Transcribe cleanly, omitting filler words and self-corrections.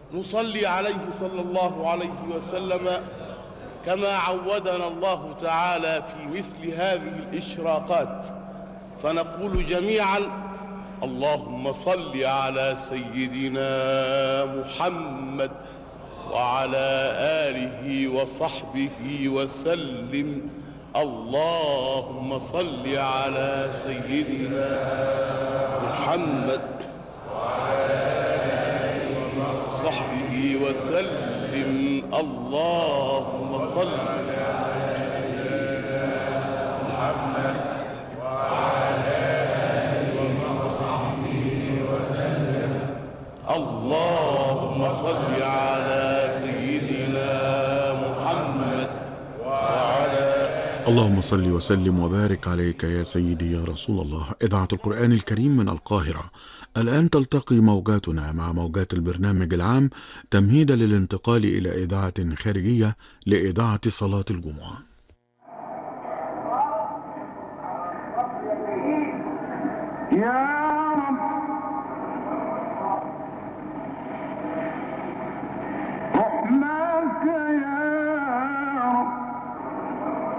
نصلي عليه صلى الله عليه وسلم كما عودنا الله تعالى في مثل هذه الإشراقات، فنقول جميعا: اللهم صل على سيدنا محمد وعلى آله وصحبه وسلم. اللهم صل على سيدنا محمد وعلى آله وصحبه وسلم. اللهم صل على سيدنا محمد وعلى آله وصحبه وسلم. اللهم صل على سيدنا محمد وعلى. اللهم صل وسلم وبارك عليك يا سيدي يا رسول الله. إذاعة القرآن الكريم من القاهرة. الآن تلتقي موجاتنا مع موجات البرنامج العام تمهيدا للانتقال إلى إذاعة خارجية لإذاعة صلاة الجمعة. يا